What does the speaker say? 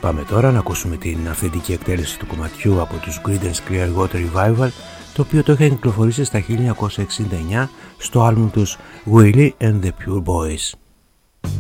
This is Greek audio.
Πάμε τώρα να ακούσουμε την αυθεντική εκτέλεση του κομματιού από τους Creedence Clearwater Revival, το οποίο το είχαν κυκλοφορήσει στα 1969 στο άλμπουμ τους Willie and the Pure Boys.